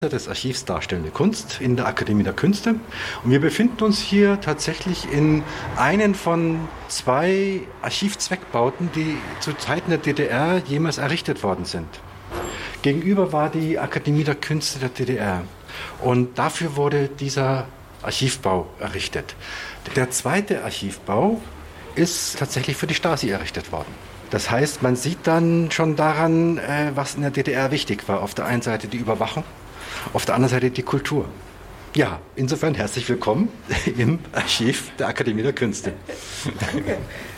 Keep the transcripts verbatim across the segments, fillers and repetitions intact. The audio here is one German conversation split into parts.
des Archivs Darstellende Kunst in der Akademie der Künste. Und wir befinden uns hier tatsächlich in einem von zwei Archivzweckbauten, die zu Zeiten der D D R jemals errichtet worden sind. Gegenüber war die Akademie der Künste der D D R. Und dafür wurde dieser Archivbau errichtet. Der zweite Archivbau ist tatsächlich für die Stasi errichtet worden. Das heißt, man sieht dann schon daran, was in der D D R wichtig war. Auf der einen Seite die Überwachung, auf der anderen Seite die Kultur. Ja, insofern herzlich willkommen im Archiv der Akademie der Künste. Danke.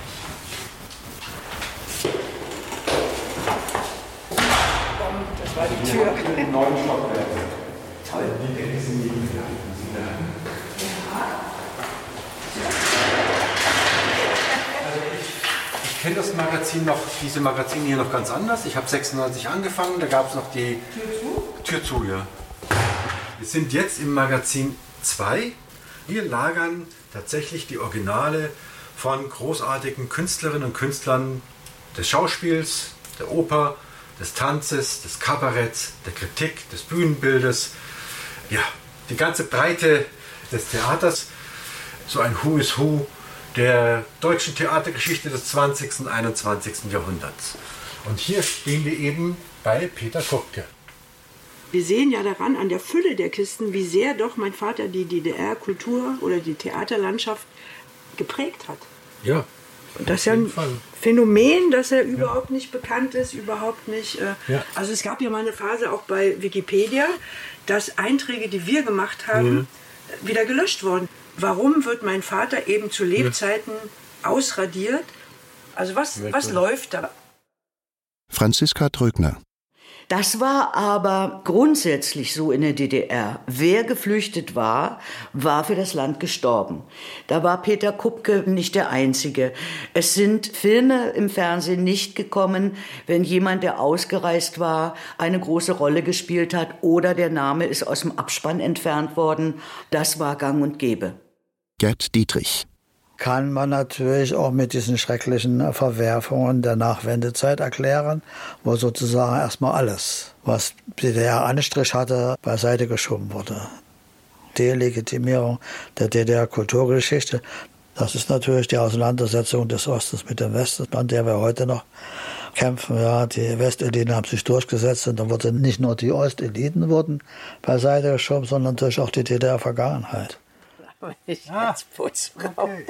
Das war die Tür. Die neuen Stockwerke. Toll. Die Decke sind nie Ich kenne das Magazin noch, diese Magazine hier noch ganz anders. Ich habe sechsundneunzig angefangen, da gab es noch die Tür zu? Tür zu, ja. Wir sind jetzt im Magazin zwei. Wir lagern tatsächlich die Originale von großartigen Künstlerinnen und Künstlern des Schauspiels, der Oper, des Tanzes, des Kabaretts, der Kritik, des Bühnenbildes. Ja, die ganze Breite des Theaters. So ein Who is Who der deutschen Theatergeschichte des zwanzigsten und einundzwanzigsten Jahrhunderts. Und hier stehen wir eben bei Peter Kupke. Wir sehen ja daran, an der Fülle der Kisten, wie sehr doch mein Vater die D D R-Kultur oder die Theaterlandschaft geprägt hat. Ja. Und das ist ja ein Fall. Phänomen, dass er ja. überhaupt nicht bekannt ist, überhaupt nicht. Äh, ja. Also es gab ja mal eine Phase auch bei Wikipedia, dass Einträge, die wir gemacht haben, mhm. wieder gelöscht wurden. Warum wird mein Vater eben zu Lebzeiten ja. ausradiert? Also was, was läuft da? Franziska Trögner. Das war aber grundsätzlich so in der D D R. Wer geflüchtet war, war für das Land gestorben. Da war Peter Kupke nicht der Einzige. Es sind Filme im Fernsehen nicht gekommen, wenn jemand, der ausgereist war, eine große Rolle gespielt hat oder der Name ist aus dem Abspann entfernt worden. Das war gang und gäbe. Gerd Dietrich. Kann man natürlich auch mit diesen schrecklichen Verwerfungen der Nachwendezeit erklären, wo sozusagen erstmal alles, was D D R Anstrich hatte, beiseite geschoben wurde. Delegitimierung der D D R-Kulturgeschichte, das ist natürlich die Auseinandersetzung des Ostens mit dem Westen, an der wir heute noch kämpfen. Ja, die Westeliten haben sich durchgesetzt und dann wurde nicht nur die Osteliten wurden beiseite geschoben, sondern natürlich auch die D D R-Vergangenheit. Ich, ah, okay.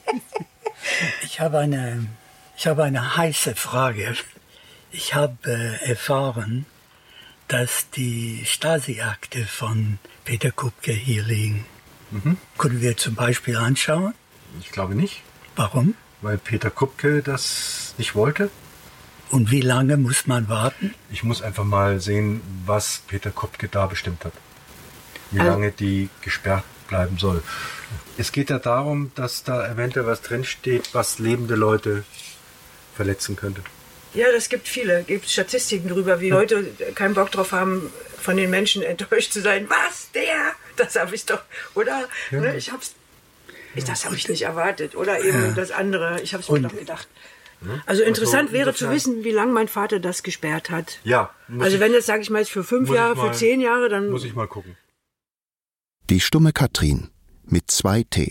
ich, habe eine, ich habe eine heiße Frage. Ich habe äh, erfahren, dass die Stasi-Akte von Peter Kupke hier liegen. Mhm. Können wir zum Beispiel anschauen? Ich glaube nicht. Warum? Weil Peter Kupke das nicht wollte. Und wie lange muss man warten? Ich muss einfach mal sehen, was Peter Kupke da bestimmt hat. Wie also, lange die gesperrt bleiben soll. Es geht ja darum, dass da eventuell was drinsteht, was lebende Leute verletzen könnte. Ja, das gibt viele. Es gibt Statistiken darüber, wie ja. Leute keinen Bock drauf haben, von den Menschen enttäuscht zu sein. Was? Der? Das habe ich doch, oder? Ja. Ne, ich hab's, ich, das habe ich nicht erwartet. Oder eben ja. das andere. Ich habe es mir doch gedacht. Also interessant also, wäre zu wissen, wie lange mein Vater das gesperrt hat. Ja. Also wenn jetzt, sage ich mal, jetzt für fünf Jahre, mal, für zehn Jahre, dann... Muss ich mal gucken. Die stumme Katrin mit zwei T.